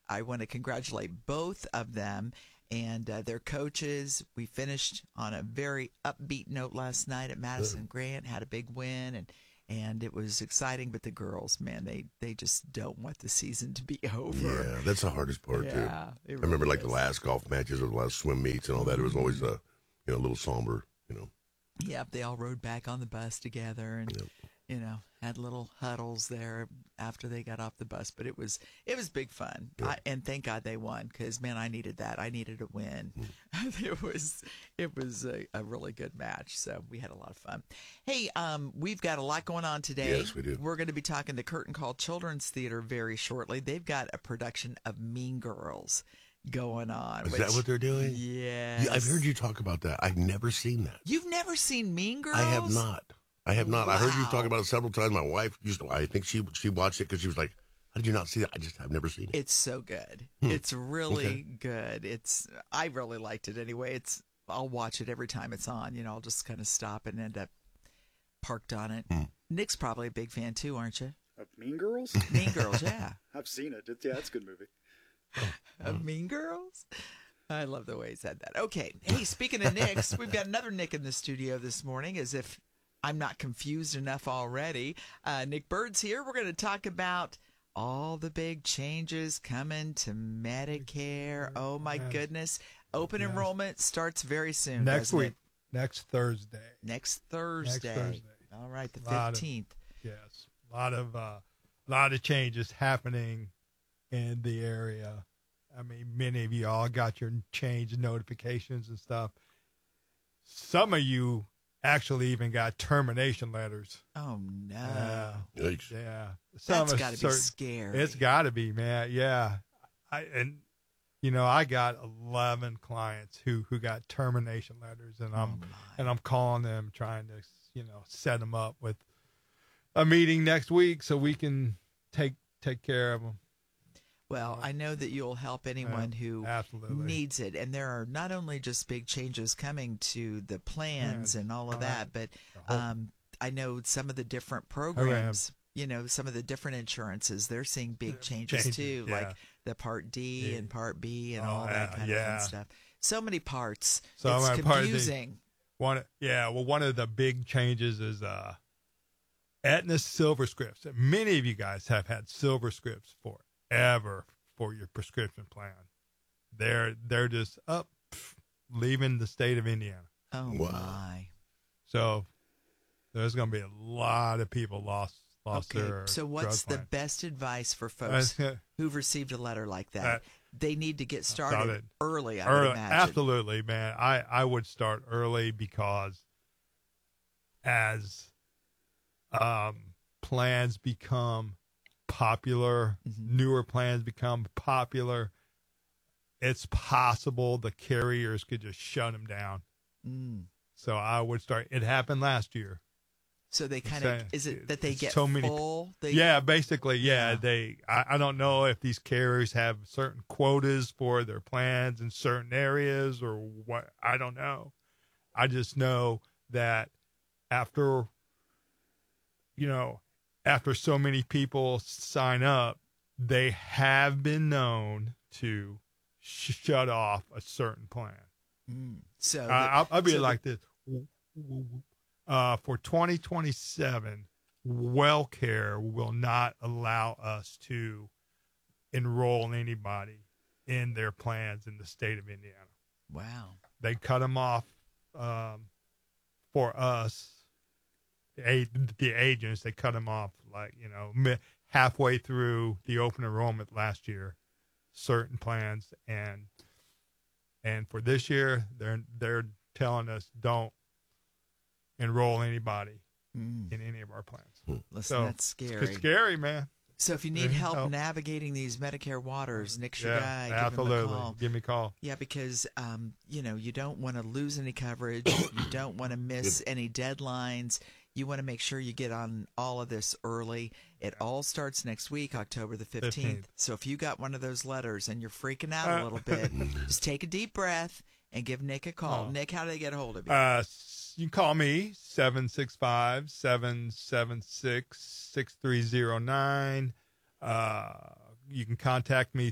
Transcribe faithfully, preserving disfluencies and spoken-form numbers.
I want to congratulate both of them and uh, their coaches. We finished on a very upbeat note last night at Madison Grant, had a big win, and and it was exciting. But the girls, man, they, they just don't want the season to be over. Yeah, that's the hardest part, yeah, too. Really I remember, like, is. the last golf matches or the last swim meets and all that. It was always a, you know, a little somber, you know. Yep, they all rode back on the bus together and, Yep. you know, had little huddles there after they got off the bus. But it was it was big fun. Yep. I, and thank God they won because, man, I needed that. I needed a win. Mm. it was it was a, a really good match. So we had a lot of fun. Hey, um, we've got a lot going on today. Yes, we do. We're going to be talking to Curtain Call Children's Theater very shortly. They've got a production of Mean Girls going on. Is which, that what they're doing? Yes. Yeah, I've heard you talk about that. I've never seen that. You've never seen Mean Girls? I have not. I have not. I heard you Wow. talk about it several times. My wife used to. I think she she watched it because she was like, "How did you not see that?" I just I've never seen it. It's so good. Hmm. It's really Okay. good. It's I really liked it anyway. It's I'll watch it every time it's on. You know, I'll just kind of stop and end up parked on it. Hmm. Nick's probably a big fan too, aren't you? Of Mean Girls? Mean Girls, yeah. I've seen it. It's, yeah, it's a good movie. Of Mean Girls? I love the way he said that. Okay. Hey, speaking of Nicks, we've got another Nick in the studio this morning, as if I'm not confused enough already. Uh, Nick Bird's here. We're going to talk about all the big changes coming to Medicare. Oh, my Yes. goodness. Open Yes. enrollment starts very soon. Next doesn't week, it? next Thursday. Next Thursday. Thursday. All right, the Lot of- fifteenth. Yes, a lot of uh, lot of changes happening in the area. I mean, many of you all got your change notifications and stuff. Some of you actually even got termination letters. Oh, no. Yeah, Yikes. yeah. That's are got to be certain- scary. It's got to be, man. Yeah, I and you know I got eleven clients who who got termination letters, and I'm Oh, my. and I'm calling them, trying to you know set them up with a meeting next week so we can take take care of them. Well, I know that you'll help anyone who Absolutely. needs it. And there are not only just big changes coming to the plans Yeah, and all of all that, but whole- um, I know some of the different programs, you know, some of the different insurances, they're seeing big changes, changes, too, yeah. like the Part D Yeah. and Part B and Oh, all that yeah, kind of yeah. fun stuff. So many parts. So it's many parts. They- confusing. One, yeah. Well, one of the big changes is uh, Aetna Silver Scripts. Many of you guys have had Silver Scripts forever for your prescription plan. They're they're just up, pff, leaving the state of Indiana. Oh, Wow. my. So there's going to be a lot of people lost lost Okay, their so what's drug the plan. best advice for folks Uh, who've received a letter like that? Uh, They need to get started started. early, I would Early, imagine. absolutely, man. I, I would start early because as um, plans become popular, Mhm. newer plans become popular, it's possible the carriers could just shut them down. Mm. So I would start. It happened last year. So they kind saying, of, is it that they it's get so many- full? They, Yeah, basically, yeah. Yeah. They, I, I don't know if these carriers have certain quotas for their plans in certain areas or what. I don't know. I just know that after, you know, after so many people sign up, they have been known to sh- shut off a certain plan. Mm. So, Uh, the- I'll, I'll be so the- like this. Uh, for twenty twenty-seven, WellCare will not allow us to enroll anybody in their plans in the state of Indiana. wow. They cut them off um, for us, the, a- the agents. They cut them off like you know mi- halfway through the open enrollment last year, certain plans, and and for this year, they're they're telling us don't enroll anybody Mm. in any of our plans. Listen, So, that's It's scary. scary, man. So if you need Yeah, help help. navigating these Medicare waters, Nick's your Yeah, guy. Give absolutely. him a call. Give me a call. Yeah, because um, you know, you don't want to lose any coverage. You don't want to miss any deadlines. You want to make sure you get on all of this early. It all starts next week, October the fifteenth. fifteenth. So if you got one of those letters and you're freaking out a Uh, little bit, just take a deep breath and give Nick a call. Oh. Nick, how do they get a hold of you? Uh, s- you can call me, seven six five, seven seven six, six three zero nine. Uh, you can contact me